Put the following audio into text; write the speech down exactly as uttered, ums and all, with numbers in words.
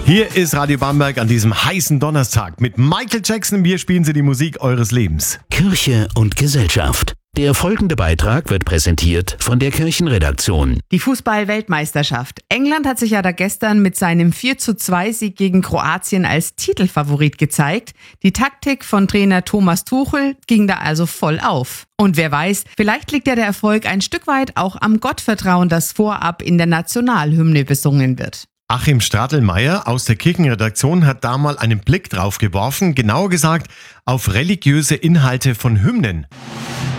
Hier ist Radio Bamberg an diesem heißen Donnerstag. Mit Michael Jackson, wir spielen Sie die Musik eures Lebens. Kirche und Gesellschaft. Der folgende Beitrag wird präsentiert von der Kirchenredaktion. Die Fußball-Weltmeisterschaft. England hat sich ja da gestern mit seinem vier zu zwei Sieg gegen Kroatien als Titelfavorit gezeigt. Die Taktik von Trainer Thomas Tuchel ging da also voll auf. Und wer weiß, vielleicht liegt ja der Erfolg ein Stück weit auch am Gottvertrauen, das vorab in der Nationalhymne besungen wird. Achim Stradelmeier aus der Kirchenredaktion hat da mal einen Blick drauf geworfen, genauer gesagt auf religiöse Inhalte von Hymnen.